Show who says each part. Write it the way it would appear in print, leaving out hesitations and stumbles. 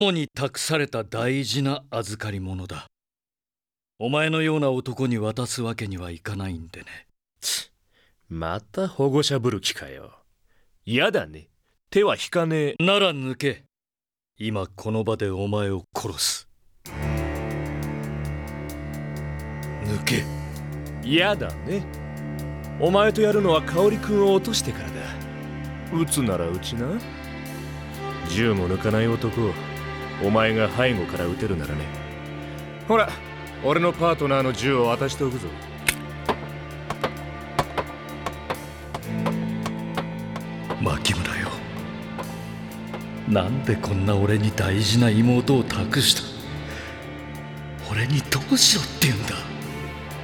Speaker 1: 友に託された大事な預かり物だ。お前のような男に渡すわけにはいかないんでね。
Speaker 2: また保護者ぶる気かよ。やだね。手は引かねえ。
Speaker 1: なら抜け。今この場でお前を殺す。抜け。
Speaker 2: やだね。お前とやるのは香織君を落としてからだ。撃つなら撃ちな。銃も抜かない男をお前が背後から撃てるならね。ほら、俺のパートナーの銃を渡しておくぞ。
Speaker 1: 牧村よ、なんでこんな俺に大事な妹を託した。俺にどうしろって言うんだ。